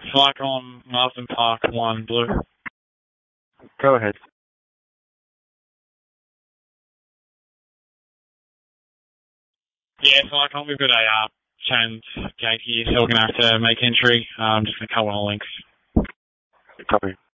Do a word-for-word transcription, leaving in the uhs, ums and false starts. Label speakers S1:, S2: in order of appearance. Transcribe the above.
S1: Like on Marsden Park one, Blue.
S2: Go ahead.
S1: Yeah, so like we've got a uh, chained gate here, so we're going to have to make entry. Um, just a couple of links.
S2: Copy.